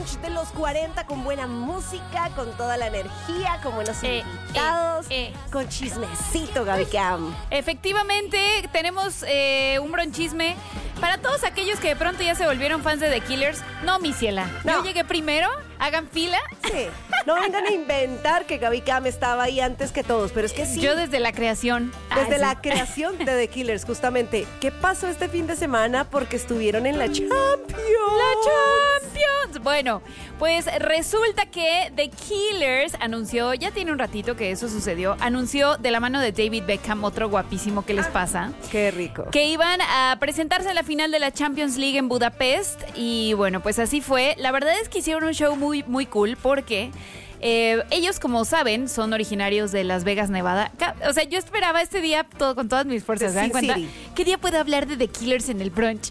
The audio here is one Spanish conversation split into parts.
brunch de los 40 con buena música, con toda la energía, con buenos invitados, con chismecito, Gaby Cam. Efectivamente, tenemos un bronchisme para todos aquellos que de pronto ya se volvieron fans de The Killers. No, mi ciela, yo llegué primero, hagan fila. Sí, no vengan a inventar que Gaby Cam estaba ahí antes que todos, pero es que sí. Yo desde la creación. Desde la creación de The Killers, justamente. ¿Qué pasó este fin de semana? Porque estuvieron en la Champions. ¡La Champions! Bueno, pues resulta que The Killers anunció, ya tiene un ratito que eso sucedió, anunció de la mano de David Beckham, otro guapísimo que les pasa. Qué rico. Que iban a presentarse en la final de la Champions League en Budapest. Y bueno, pues así fue. La verdad es que hicieron un show muy, muy cool porque... ellos, como saben, son originarios de Las Vegas, Nevada. O sea, yo esperaba este día con todas mis fuerzas. ¿Se dan cuenta? ¿Qué día puedo hablar de The Killers en el brunch?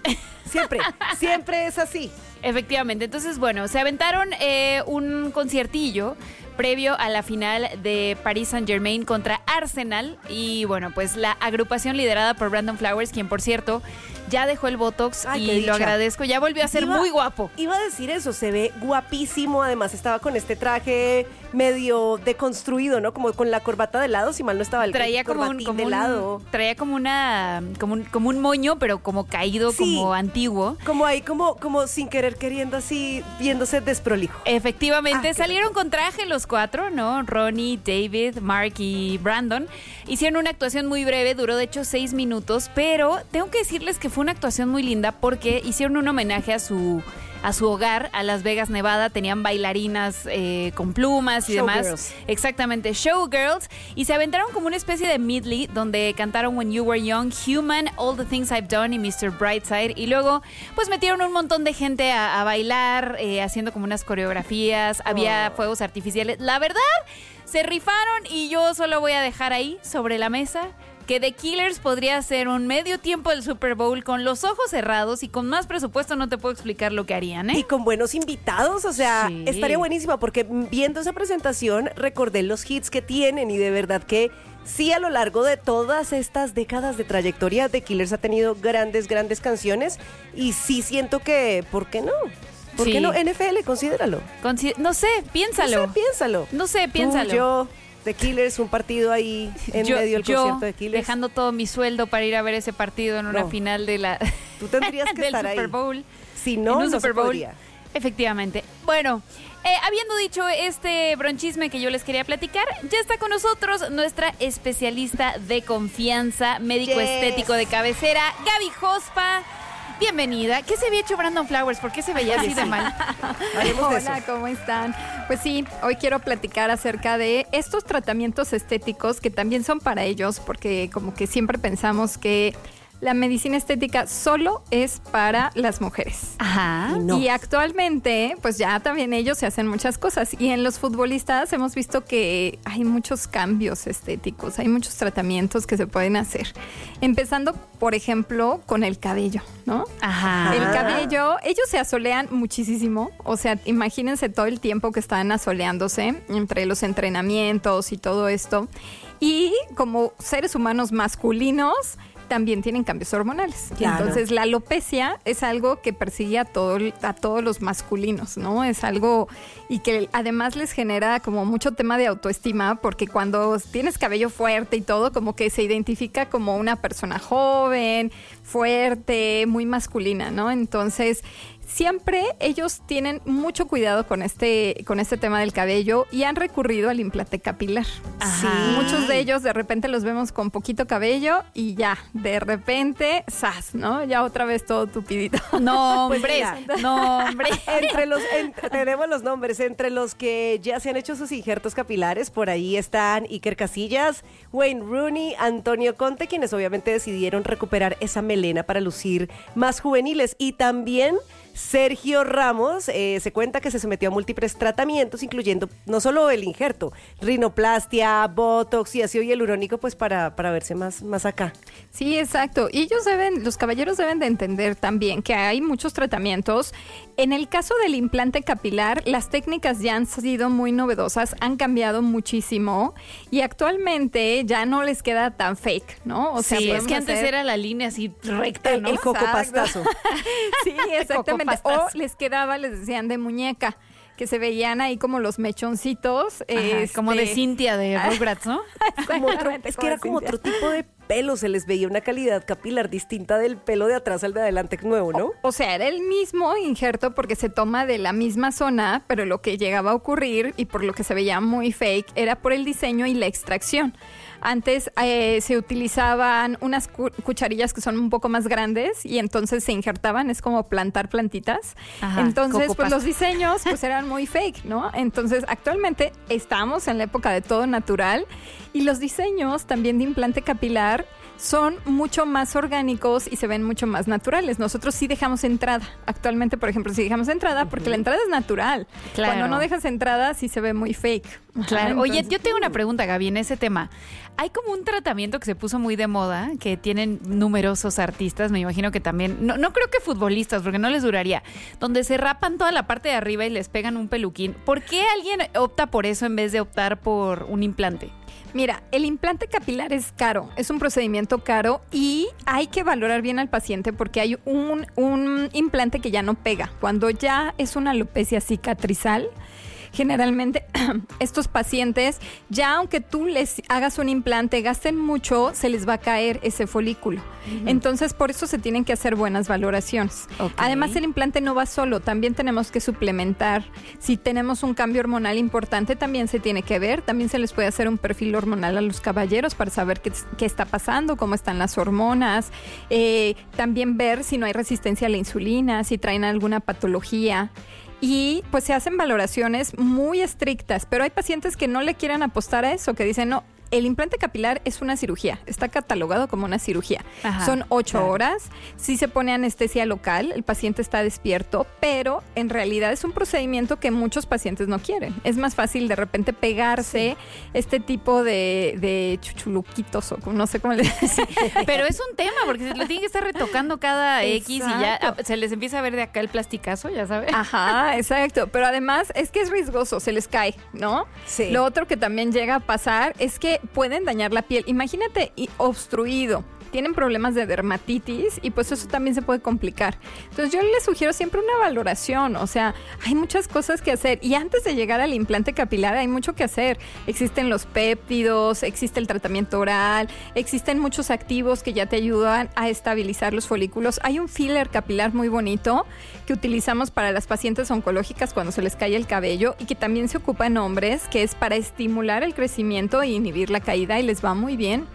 Siempre es así. Efectivamente. Entonces, bueno, se aventaron un conciertillo previo a la final de Paris Saint-Germain contra Arsenal. Y bueno, pues la agrupación liderada por Brandon Flowers, quien por cierto ya dejó el Botox. Ay, y lo agradezco, ya volvió a ser muy guapo. Iba a decir eso, se ve guapísimo, además estaba con este traje medio deconstruido, ¿no? Como con la corbata de lado, si mal no estaba el corbatín de lado. Traía como un moño, pero como caído, sí, como antiguo. Como ahí, como sin querer queriendo, así, viéndose desprolijo. Efectivamente, salieron con traje los cuatro, ¿no? Ronnie, David, Mark y Brandon. Hicieron una actuación muy breve, duró de hecho 6 minutos, pero tengo que decirles que fue una actuación muy linda porque hicieron un homenaje a su hogar, a Las Vegas, Nevada. Tenían bailarinas con plumas y demás. Exactamente, showgirls. Y se aventaron como una especie de medley donde cantaron When You Were Young, Human, All the Things I've Done y Mr. Brightside. Y luego, pues metieron un montón de gente a bailar, haciendo como unas coreografías. Había fuegos artificiales. La verdad, se rifaron y yo solo voy a dejar ahí sobre la mesa que The Killers podría ser un medio tiempo del Super Bowl con los ojos cerrados y con más presupuesto. No te puedo explicar lo que harían, ¿eh? Y con buenos invitados, o sea, sí, estaría buenísima porque viendo esa presentación recordé los hits que tienen y de verdad que sí, a lo largo de todas estas décadas de trayectoria, The Killers ha tenido grandes canciones y sí siento que, ¿por qué no? ¿Por qué no? NFL, considéralo. No sé, piénsalo. No sé, piénsalo. Tú, yo, The Killers, un partido ahí en medio del concierto de Killers. Dejando todo mi sueldo para ir a ver ese partido en una final de la Tú tendrías que estar Super Bowl. Ahí. Si no, no se podría. Efectivamente. Bueno, habiendo dicho este bronchisme que yo les quería platicar, ya está con nosotros nuestra especialista de confianza, médico estético de cabecera, Gaby Jospa. Bienvenida. ¿Qué se había hecho Brandon Flowers? ¿Por qué se veía así de mal? Hola, ¿cómo están? Pues sí, hoy quiero platicar acerca de estos tratamientos estéticos que también son para ellos, porque como que siempre pensamos que la medicina estética solo es para las mujeres. Ajá. Y actualmente, pues ya también ellos se hacen muchas cosas. Y en los futbolistas hemos visto que hay muchos cambios estéticos, hay muchos tratamientos que se pueden hacer. Empezando, por ejemplo, con el cabello, ¿no? Ajá. El cabello, ellos se asolean muchísimo. O sea, imagínense todo el tiempo que están asoleándose entre los entrenamientos y todo esto. Y como seres humanos masculinos, también tienen cambios hormonales. Claro. Entonces, la alopecia es algo que persigue a todos los masculinos, ¿no? Es algo y que además les genera como mucho tema de autoestima, porque cuando tienes cabello fuerte y todo, como que se identifica como una persona joven, fuerte, muy masculina, ¿no? Entonces, siempre ellos tienen mucho cuidado con este tema del cabello y han recurrido al implante capilar. Sí. Muchos de ellos de repente los vemos con poquito cabello y ya, de repente, ¡zas!, ¿no? Ya otra vez todo tupidito. Nombres. Tenemos los nombres. Entre los que ya se han hecho sus injertos capilares, por ahí están Iker Casillas, Wayne Rooney, Antonio Conte, quienes obviamente decidieron recuperar esa melena para lucir más juveniles. Y también Sergio Ramos se cuenta que se sometió a múltiples tratamientos, incluyendo no solo el injerto, rinoplastia, botox y ácido hialurónico, pues para verse más acá. Sí, exacto. Y los caballeros deben de entender también que hay muchos tratamientos. En el caso del implante capilar, las técnicas ya han sido muy novedosas, han cambiado muchísimo y actualmente ya no les queda tan fake, ¿no? O sea, sí, es que antes era la línea así recta, ¿no? El coco pastazo. Sí, exactamente. Exactamente. pastas. O les quedaba, les decían de muñeca, que se veían ahí como los mechoncitos. Ajá, como de Cintia de Rugrats, ¿no? Como es que era como otro tipo de pelo, se les veía una calidad capilar distinta del pelo de atrás al de adelante nuevo, ¿no? O sea, era el mismo injerto porque se toma de la misma zona, pero lo que llegaba a ocurrir y por lo que se veía muy fake era por el diseño y la extracción. Antes se utilizaban unas cucharillas que son un poco más grandes y entonces se injertaban, es como plantar plantitas. Ajá, entonces, coco pues pasta. los diseños pues eran muy fake, ¿no? Entonces, actualmente estamos en la época de todo natural y los diseños también de implante capilar son mucho más orgánicos y se ven mucho más naturales. Nosotros sí dejamos entrada. Actualmente, por ejemplo, sí dejamos entrada porque la entrada es natural. Claro. Cuando no dejas entrada, sí se ve muy fake. Ajá, Claro. Oye, entonces- yo tengo una pregunta, Gaby, en ese tema. Hay como un tratamiento que se puso muy de moda, que tienen numerosos artistas, me imagino que también, no creo que futbolistas, porque no les duraría, donde se rapan toda la parte de arriba y les pegan un peluquín. ¿Por qué alguien opta por eso en vez de optar por un implante? Mira, el implante capilar es caro, es un procedimiento caro y hay que valorar bien al paciente porque hay un implante que ya no pega. Cuando ya es una alopecia cicatrizal, generalmente estos pacientes, ya aunque tú les hagas un implante, gasten mucho, se les va a caer ese folículo. Entonces, por eso se tienen que hacer buenas valoraciones. Ok. Además, el implante no va solo, también tenemos que suplementar. Si tenemos un cambio hormonal importante, también se tiene que ver. También se les puede hacer un perfil hormonal a los caballeros para saber qué está pasando, cómo están las hormonas. También ver si no hay resistencia a la insulina, si traen alguna patología. Y pues se hacen valoraciones muy estrictas, pero hay pacientes que no le quieren apostar a eso, que dicen, no, el implante capilar es una cirugía, está catalogado como una cirugía. Ajá, Son 8 claro. horas, sí se pone anestesia local, el paciente está despierto, pero en realidad es un procedimiento que muchos pacientes no quieren. Es más fácil de repente pegarse este tipo de chuchuluquitos o no sé cómo le dicen. Pero es un tema, porque se lo tienen que estar retocando cada X y ya Exacto. se les empieza a ver de acá el plasticazo, ya sabes. Ajá, exacto. Pero además es que es riesgoso, se les cae, ¿no? Sí. Lo otro que también llega a pasar es que pueden dañar la piel. Imagínate obstruido. Tienen problemas de dermatitis y pues eso también se puede complicar. Entonces yo les sugiero siempre una valoración, o sea, hay muchas cosas que hacer y antes de llegar al implante capilar hay mucho que hacer. Existen los péptidos, existe el tratamiento oral, existen muchos activos que ya te ayudan a estabilizar los folículos. Hay un filler capilar muy bonito que utilizamos para las pacientes oncológicas cuando se les cae el cabello y que también se ocupa en hombres, que es para estimular el crecimiento e inhibir la caída y les va muy bien.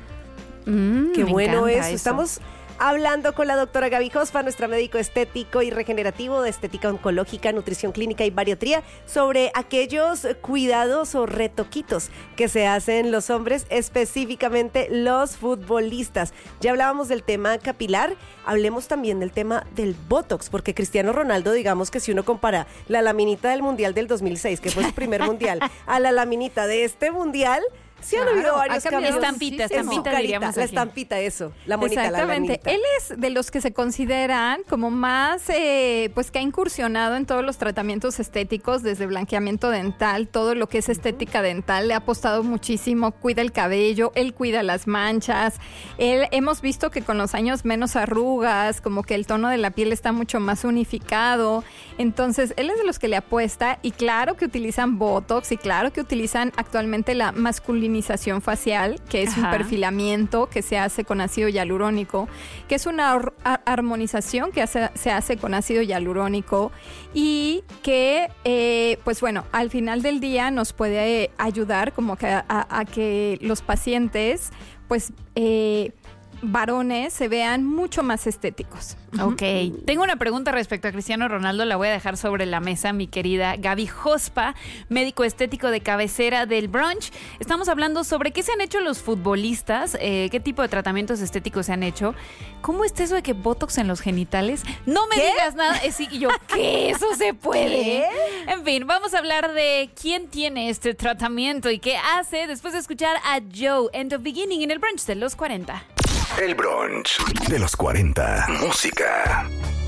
Qué Me bueno encanta eso. Estamos hablando con la doctora Gaby Jospa, nuestra médico estético y regenerativo de estética oncológica, nutrición clínica y bariatría, sobre aquellos cuidados o retoquitos que se hacen los hombres, específicamente los futbolistas. Ya hablábamos del tema capilar, hablemos también del tema del Botox, porque Cristiano Ronaldo, digamos que si uno compara la laminita del Mundial del 2006, que fue su primer Mundial, a la laminita de este Mundial, sí han Claro, habido ha varios cambiado cambios. Estampita, muchísimo. En su estampita, carita, diríamos la aquí. estampita, eso, la monita, la Exactamente. lanita. Él es de los que se consideran como más, pues que ha incursionado en todos los tratamientos estéticos, desde blanqueamiento dental, todo lo que es estética dental, le ha apostado muchísimo, cuida el cabello, él cuida las manchas, hemos visto que con los años menos arrugas, como que el tono de la piel está mucho más unificado, entonces él es de los que le apuesta y claro que utilizan Botox y claro que utilizan actualmente la masculinización facial, que es un Ajá. perfilamiento que se hace con ácido hialurónico, que es una armonización que se hace con ácido hialurónico y que, pues bueno, al final del día nos puede ayudar como que a que los pacientes, pues, varones se vean mucho más estéticos. Ok, tengo una pregunta respecto a Cristiano Ronaldo, la voy a dejar sobre la mesa, mi querida Gaby Jospa, médico estético de cabecera del Brunch. Estamos hablando sobre qué se han hecho los futbolistas, qué tipo de tratamientos estéticos se han hecho. ¿Cómo está eso de que Botox en los genitales? No me digas nada. Sí, y yo, ¿qué? ¿Eso se puede? ¿Qué? En fin, vamos a hablar de quién tiene este tratamiento y qué hace después de escuchar a Joe en The Beginning en el Brunch de los 40. El brunch de los 40. Música.